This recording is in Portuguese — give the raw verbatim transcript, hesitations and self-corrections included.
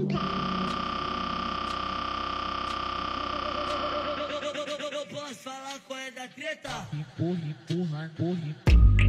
Eu posso falar qual é da treta? Empurra, empurra, empurra, empurra.